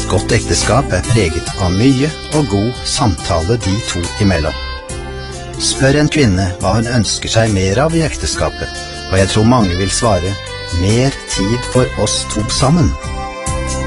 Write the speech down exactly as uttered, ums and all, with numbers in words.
godt ekteskap er preget av mye og god samtale de to imellom. Spør en kvinne hva hun ønsker seg mer av i ekteskapet, og jeg tror mange vil svare mer tid for oss to sammen.